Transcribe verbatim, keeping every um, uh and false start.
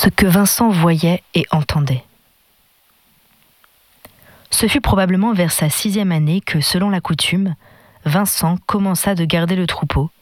Ce que Vincent voyait et entendait. Ce fut probablement vers sa sixième année que, selon la coutume, Vincent commença de garder le troupeau